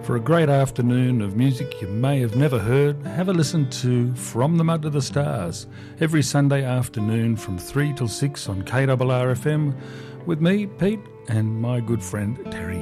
For a great afternoon of music you may have never heard, have a listen to From the Mud to the Stars every Sunday afternoon from 3 till 6 on KRRFM with me, Pete, and my good friend Terry.